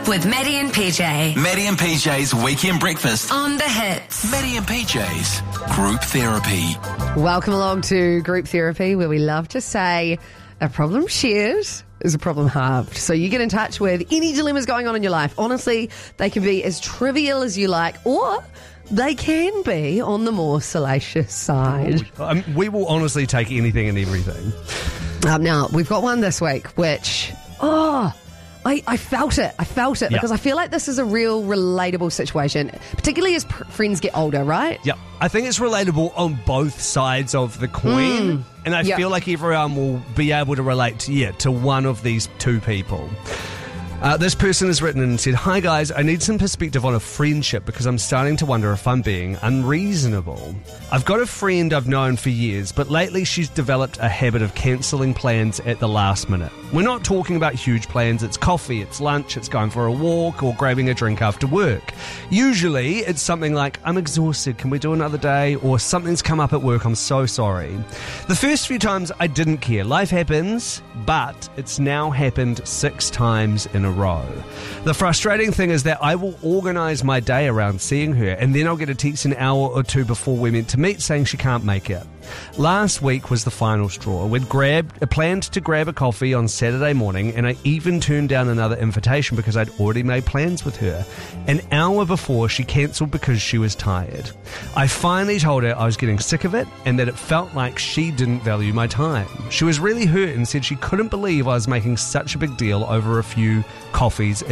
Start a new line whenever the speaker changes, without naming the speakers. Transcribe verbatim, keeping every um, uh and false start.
with Maddie and P J.
Maddie and P J's Weekend Breakfast.
On the hits.
Maddie and P J's Group Therapy.
Welcome along to Group Therapy, where we love to say a problem shared is a problem halved. So you get in touch with any dilemmas going on in your life. Honestly, they can be as trivial as you like, or they can be on the more salacious side.
Um, we will honestly take anything and everything.
Um, now, we've got one this week, which, oh, I, I felt it. I felt it
Yeah.
because I feel like this is a real relatable situation, particularly as pr- friends get older, right?
Yeah, I think it's relatable on both sides of the coin, and I
Yeah.
feel like everyone will be able to relate to, yeah, to one of these two people. Uh, this person has written and said, "Hi guys, I need some perspective on a friendship because I'm starting to wonder if I'm being unreasonable. I've got a friend I've known for years, but lately she's developed a habit of cancelling plans at the last minute. We're not talking about huge plans, it's coffee, it's lunch, it's going for a walk or grabbing a drink after work. Usually it's something like, I'm exhausted, can we do another day? Or something's come up at work, I'm so sorry. The first few times I didn't care, life happens, but it's now happened six times in a row. The frustrating thing is that I will organise my day around seeing her, and then I'll get a text an hour or two before we're meant to meet saying she can't make it. Last week was the final straw. We'd grabbed, uh, planned to grab a coffee on Saturday morning, and I even turned down another invitation because I'd already made plans with her. An hour before, she cancelled because she was tired. I finally told her I was getting sick of it and that it felt like she didn't value my time. She was really hurt and said she couldn't believe I was making such a big deal over a few coffees